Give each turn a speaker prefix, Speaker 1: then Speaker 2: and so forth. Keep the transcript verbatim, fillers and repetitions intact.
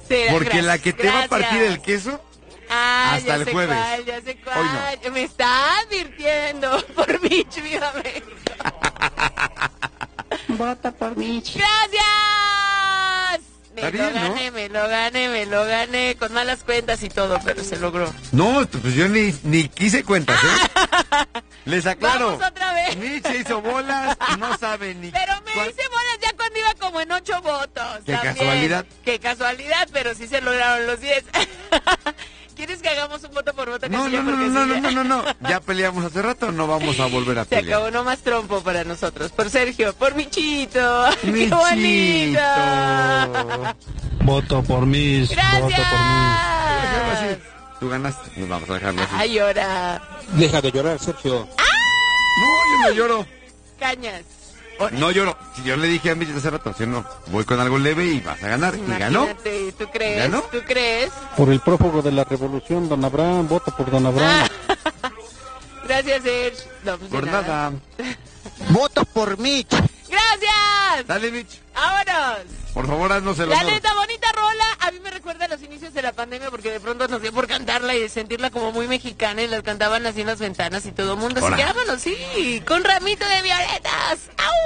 Speaker 1: Será,
Speaker 2: Porque
Speaker 1: gracias,
Speaker 2: la que te
Speaker 1: gracias.
Speaker 2: va a partir el queso
Speaker 1: ah,
Speaker 2: hasta
Speaker 1: ya
Speaker 2: el
Speaker 1: sé
Speaker 2: jueves.
Speaker 1: Cuál, ya sé cuál.
Speaker 2: Hoy no.
Speaker 1: Me está advirtiendo por Mitch, viva México.
Speaker 3: Vota por Mitch.
Speaker 1: ¡Gracias! Me
Speaker 2: Está
Speaker 1: lo
Speaker 2: bien, ¿no?
Speaker 1: gané, me lo gané, me lo gané, con malas cuentas y todo, pero se logró.
Speaker 2: No, pues yo ni, ni quise cuentas, ¿eh? Les aclaro.
Speaker 1: Vamos otra vez.
Speaker 2: Mitch se hizo bolas, no sabe ni...
Speaker 1: Pero me
Speaker 2: cuál-
Speaker 1: hice bolas ya cuando iba como en ocho votos.
Speaker 2: Qué
Speaker 1: también.
Speaker 2: casualidad.
Speaker 1: Qué casualidad, pero sí se lograron los diez. ¿Quieres que hagamos un voto por voto?
Speaker 2: No,
Speaker 1: casilla?
Speaker 2: no, no,
Speaker 1: Porque
Speaker 2: no,
Speaker 1: sí,
Speaker 2: no,
Speaker 1: ya-
Speaker 2: no, no, no. Ya peleamos hace rato, no vamos a volver a
Speaker 1: Se
Speaker 2: pelear.
Speaker 1: acabó, no más trompo para nosotros. Por Sergio, por Michito. ¡Qué
Speaker 2: Michito.
Speaker 1: bonito!
Speaker 4: Voto por mis,
Speaker 1: ¡Gracias!
Speaker 4: voto por
Speaker 2: Déjalo así. Tú ganaste, nos vamos a dejarlo así.
Speaker 1: Ay, ahora.
Speaker 4: mí. Deja de llorar, Sergio.
Speaker 2: No, yo no lloro.
Speaker 1: Cañas.
Speaker 2: No lloro. Si yo le dije a Mitch hace rato, si no, voy con algo leve y vas a ganar. Y ganó.
Speaker 1: Imagínate, ¿tú crees?
Speaker 2: ¿Ganó?
Speaker 1: ¿Tú crees?
Speaker 4: Por el prófugo de la revolución, don Abraham, voto por don Abraham.
Speaker 1: Gracias, Sergio. No, pues de
Speaker 2: Por nada.
Speaker 4: Voto por Mitch.
Speaker 1: ¡Gracias!
Speaker 2: Dale, Mitch.
Speaker 1: ¡Vámonos!
Speaker 2: Por favor, haznos el
Speaker 1: La
Speaker 2: honor.
Speaker 1: neta, bonita rola. A mí me recuerda a los inicios de la pandemia porque de pronto nos dio por cantarla y sentirla como muy mexicana y las cantaban así en las ventanas y todo el mundo. Así
Speaker 2: Ahora.
Speaker 1: que vámonos, sí, con ramito de violetas. ¡Au!